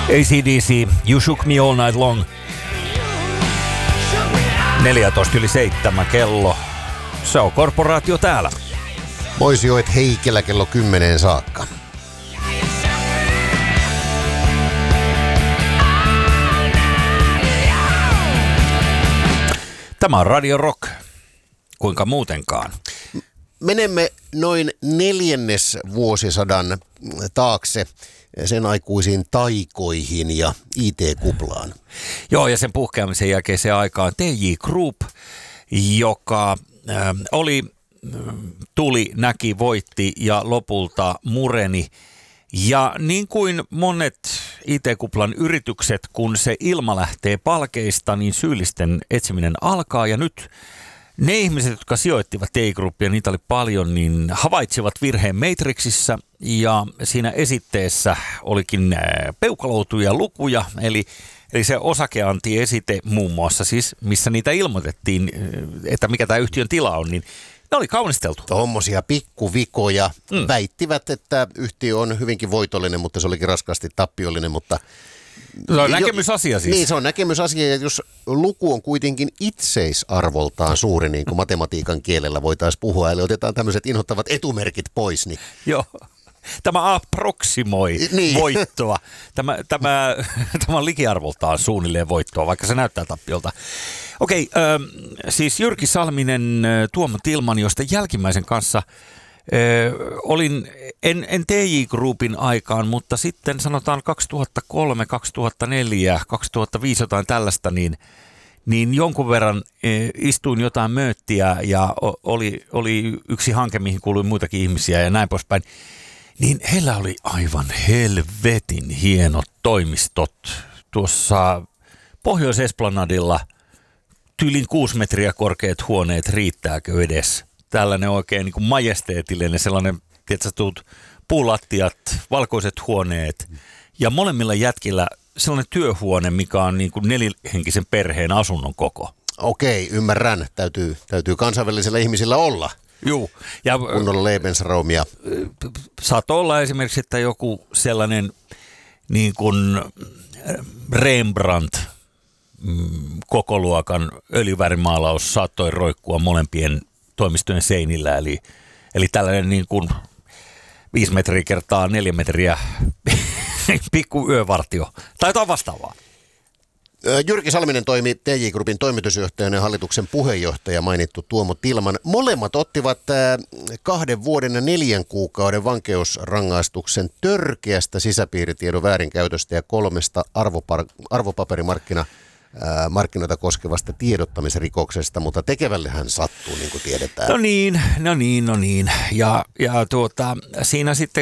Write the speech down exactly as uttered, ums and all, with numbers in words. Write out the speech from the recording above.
A C D C, You Shook Me All Night Long. neljätoista yli seitsemän kello. Se on korporaatio täällä. Moisioit Heikelä kello kymmeneen saakka. Tämä on Radio Rock. Kuinka muutenkaan? Menemme noin neljännes vuosisadan taakse sen aikuisiin taikoihin ja I T-kuplaan. Joo, ja sen puhkeamisen jälkeen se aikaan T J Group, joka äh, oli, tuli, näki, voitti ja lopulta mureni. Ja niin kuin monet I T-kuplan yritykset, kun se ilma lähtee palkeista, niin syyllisten etsiminen alkaa. Ja nyt ne ihmiset, jotka sijoittivat T J Groupia, niitä oli paljon, niin havaitsivat virheen Matrixissa. Ja siinä esitteessä olikin peukaloutuja lukuja, eli, eli se osakeanti-esite muun muassa, siis missä niitä ilmoitettiin, että mikä tämä yhtiön tila on, niin ne oli kaunisteltu. Tuommoisia pikkuvikoja. Mm. Väittivät, että yhtiö on hyvinkin voitollinen, mutta se olikin raskaasti tappiollinen, mutta... Se on näkemysasia siis. Niin, se on näkemysasia, ja jos luku on kuitenkin itseisarvoltaan suuri, niin kuin matematiikan kielellä voitaisiin puhua, eli otetaan tämmöiset inhottavat etumerkit pois, niin... Joo. Tämä approksimoi niin. voittoa. Tämä, tämä, tämä on likiarvoltaan suunnilleen voittoa, vaikka se näyttää tappiolta. Okei, äh, siis Jyrki Salminen, Tuomo Tillman, josta jälkimmäisen kanssa äh, olin, en, en T J Groupin aikaan, mutta sitten sanotaan kaksituhattakolme, kaksituhattaneljä, kaksituhattaviisi jotain tällaista, niin, niin jonkun verran äh, istuin jotain mööttiä ja oli, oli yksi hanke, mihin kuului muitakin ihmisiä ja näin poispäin. Niin heillä oli aivan helvetin hienot toimistot tuossa Pohjois-Esplanadilla. Tyylin kuusi metriä korkeat huoneet, riittääkö edes? Tällainen oikein niin kuin majesteetillinen sellainen, tiedätkö, tuut puulattiat, valkoiset huoneet ja molemmilla jätkillä sellainen työhuone, mikä on niin kuin nelihenkisen perheen asunnon koko. Okei, ymmärrän. Täytyy, täytyy kansainvälisillä ihmisillä olla. Juu. Ja kunnolla Lebensraumia. Saattoi olla esimerkiksi, että joku sellainen niin kuin Rembrandt mm, kokoluokan öljyvärimaalaus saattoi roikkua molempien toimistojen seinillä. Eli, eli tällainen niin kuin viisi metriä kertaa neljä metriä pikku yövartio tai jotain vastaavaa. Jyrki Salminen toimi T J Groupin toimitusjohtajana ja hallituksen puheenjohtaja, mainittu Tuomo Tillman. Molemmat ottivat kahden vuoden ja neljän kuukauden vankeusrangaistuksen törkeästä sisäpiiritiedon väärinkäytöstä ja kolmesta arvopar- arvopaperimarkkina markkinoita koskevasta tiedottamisrikoksesta, mutta tekevällehän sattuu, niin kuin tiedetään. No niin, no niin, no niin. Ja, ja tuota, siinä sitten